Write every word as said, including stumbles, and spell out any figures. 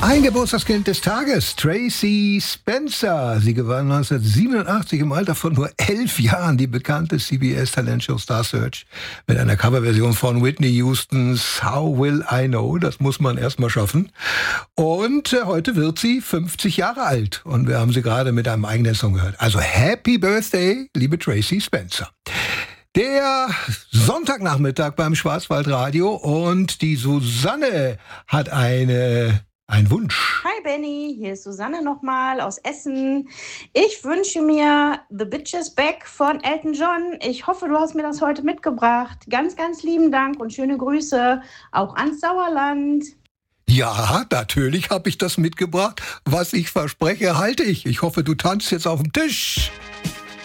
Ein Geburtstagskind des Tages, Tracy Spencer. Sie gewann neunzehnhundertsiebenundachtzig im Alter von nur elf Jahren die bekannte C B S-Talentshow Star Search mit einer Coverversion von Whitney Houstons How Will I Know. Das muss man erst mal schaffen. Und äh, heute wird sie fünfzig Jahre alt. Und wir haben sie gerade mit einem eigenen Song gehört. Also Happy Birthday, liebe Tracy Spencer. Der Sonntagnachmittag beim Schwarzwaldradio und die Susanne hat eine... Ein Wunsch. Hi Benny, hier ist Susanne nochmal aus Essen. Ich wünsche mir The Bitches Back von Elton John. Ich hoffe, du hast mir das heute mitgebracht. Ganz, ganz lieben Dank und schöne Grüße auch ans Sauerland. Ja, natürlich habe ich das mitgebracht. Was ich verspreche, halte ich. Ich hoffe, du tanzt jetzt auf dem Tisch.